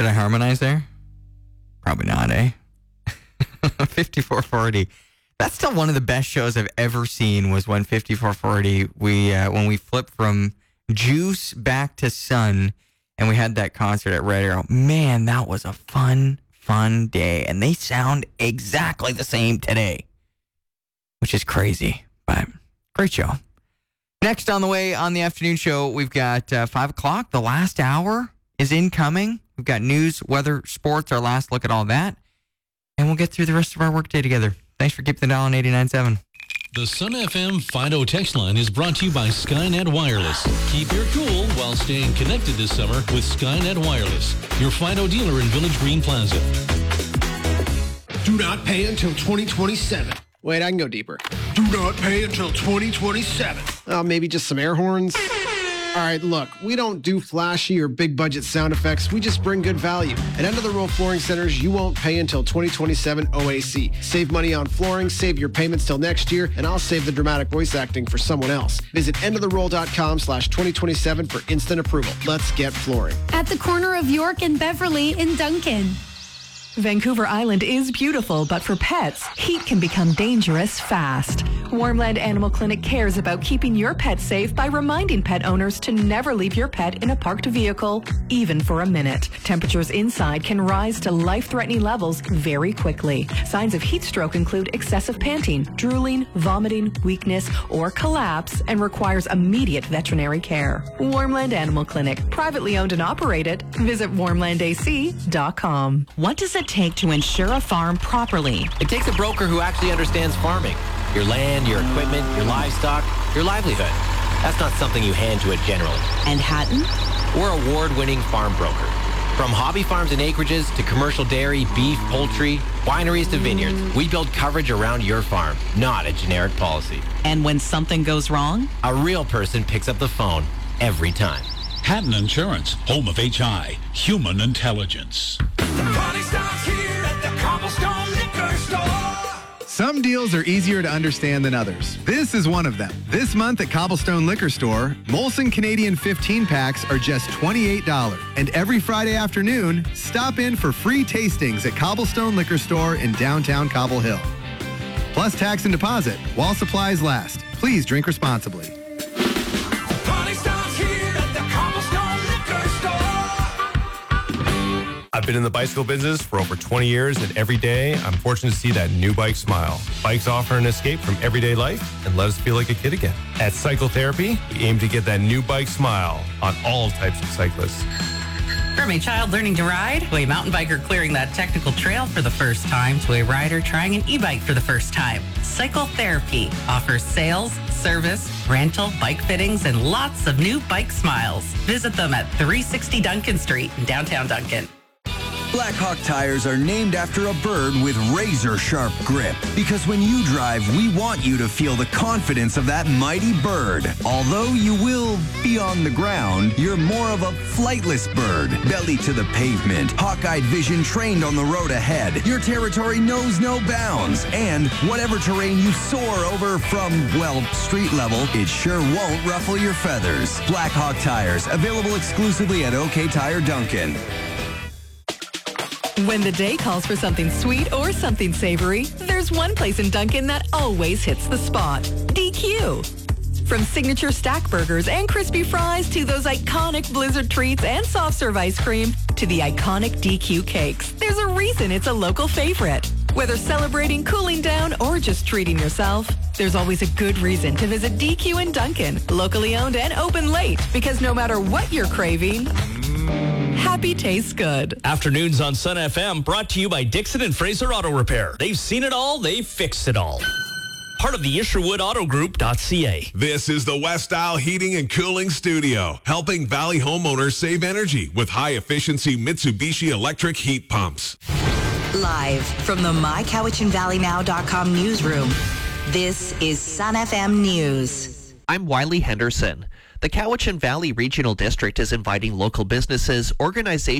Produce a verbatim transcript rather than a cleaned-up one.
Did I harmonize there? Probably not, eh? fifty-four forty. That's still one of the best shows I've ever seen. Was when fifty-four forty we uh, when we flipped from Juice back to Sun, and we had that concert at Red Arrow. Man, that was a fun, fun day, and they sound exactly the same today, which is crazy. But great show. Next on the way on the afternoon show, we've got uh, five o'clock. The last hour is incoming. We've got news, weather, sports, our last look at all that. And we'll get through the rest of our workday together. Thanks for keeping the dial on eighty-nine point seven. The Sun F M Fido text line is brought to you by Skynet Wireless. Keep your cool while staying connected this summer with Skynet Wireless, your Fido dealer in Village Green Plaza. Do not pay until twenty twenty-seven. Wait, I can go deeper. Do not pay until twenty twenty-seven. Oh, maybe just some air horns? All right, look, we don't do flashy or big budget sound effects. We just bring good value. At End of the Road Flooring Centers, you won't pay until twenty twenty-seven O A C. Save money on flooring, save your payments till next year, and I'll save the dramatic voice acting for someone else. Visit endoftheroll.com slash 2027 for instant approval. Let's get flooring. At the corner of York and Beverly in Duncan. Vancouver Island is beautiful, but for pets, heat can become dangerous fast. Warmland Animal Clinic cares about keeping your pet safe by reminding pet owners to never leave your pet in a parked vehicle, even for a minute. Temperatures inside can rise to life-threatening levels very quickly. Signs of heat stroke include excessive panting, drooling, vomiting, weakness, or collapse, and requires immediate veterinary care. Warmland Animal Clinic, privately owned and operated. Visit warmland a c dot com. What does it take to insure a farm properly? It takes a broker who actually understands farming. Your land, your equipment, your livestock, your livelihood. That's not something you hand to a general. And Hatton? We're award-winning farm broker. From hobby farms and acreages to commercial dairy, beef, poultry, wineries to vineyards, we build coverage around your farm, not a generic policy. And when something goes wrong? A real person picks up the phone every time. Hatton Insurance, home of H I, human intelligence. The party starts here at the Cobblestone Liquor Store. Some deals are easier to understand than others. This is one of them. This month at Cobblestone Liquor Store, Molson Canadian fifteen packs are just twenty-eight dollars. And every Friday afternoon, stop in for free tastings at Cobblestone Liquor Store in downtown Cobble Hill. Plus tax and deposit while supplies last. Please drink responsibly. I've been in the bicycle business for over twenty years, and every day I'm fortunate to see that new bike smile. Bikes offer an escape from everyday life and let us feel like a kid again. At Cycle Therapy, we aim to get that new bike smile on all types of cyclists. From a child learning to ride, to a mountain biker clearing that technical trail for the first time, to a rider trying an e-bike for the first time, Cycle Therapy offers sales, service, rental, bike fittings, and lots of new bike smiles. Visit them at three sixty Duncan Street in downtown Duncan. Blackhawk tires are named after a bird with razor-sharp grip. Because when you drive, we want you to feel the confidence of that mighty bird. Although you will be on the ground, you're more of a flightless bird. Belly to the pavement, hawk-eyed vision trained on the road ahead. Your territory knows no bounds. And whatever terrain you soar over from, well, street level, it sure won't ruffle your feathers. Blackhawk tires, available exclusively at OK Tire Duncan. When the day calls for something sweet or something savory, there's one place in Duncan that always hits the spot. D Q. From signature stack burgers and crispy fries to those iconic Blizzard treats and soft serve ice cream to the iconic D Q cakes, there's a reason it's a local favorite. Whether celebrating, cooling down, or just treating yourself, there's always a good reason to visit D Q in Duncan. Locally owned and open late, because no matter what you're craving, happy tastes good. Afternoons on Sun F M, brought to you by Dixon and Fraser Auto Repair. They've seen it all, they've fixed it all. Part of the Isherwood Auto Group dot C A. This is the West Isle Heating and Cooling Studio, helping Valley homeowners save energy with high-efficiency Mitsubishi electric heat pumps. Live from the my cowichan valley now dot com newsroom, this is Sun F M News. I'm Wiley Henderson. The Cowichan Valley Regional District is inviting local businesses, organizations,